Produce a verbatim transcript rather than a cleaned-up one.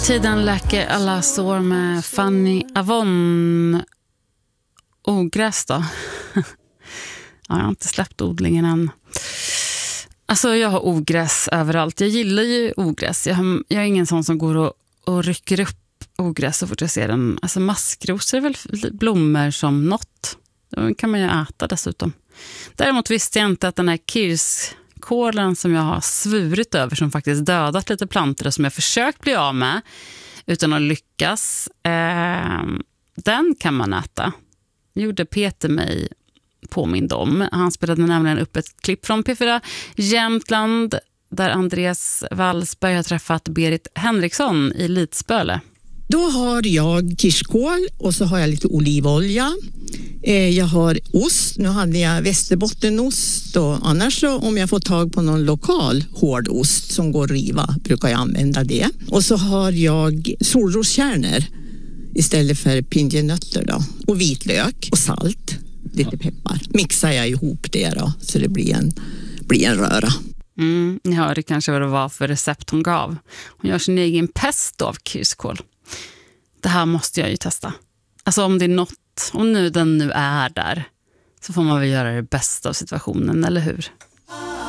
Tiden läker alla sår med Fanny Avon. Ogräs då. Ja, jag har inte släppt odlingen än. Alltså jag har ogräs överallt. Jag gillar ju ogräs. Jag, har, jag är ingen sån som går och, och rycker upp ogräs så fort jag ser den. Alltså maskrosor är väl blommor som något. De kan man ju äta dessutom. Däremot visste jag inte att den här kirskålen som jag har svurit över, som faktiskt dödat lite plantor och som jag försökt bli av med utan att lyckas, eh, den kan man äta. Gjorde Peter mig påmind om. Han spelade nämligen upp ett klipp från P fyra Jämtland där Andreas Wallsberg har träffat Berit Henriksson i Lidspöle. Då har jag kirskål och så har jag lite olivolja. Jag har ost. Nu hade jag västerbottenost, och annars så, om jag får tag på någon lokal hårdost som går att riva, brukar jag använda det. Och så har jag solroskärnor istället för pinjenötter då. Och vitlök och salt. Lite peppar. Mixar jag ihop det då så det blir en, blir en röra. Mm, ni hörde kanske vad det var för recept hon gav. Hon gör sin egen pesto av kirskål. Det här måste jag ju testa. Alltså om det är något, om nu den nu är där, så får man väl göra det bästa av situationen, eller hur?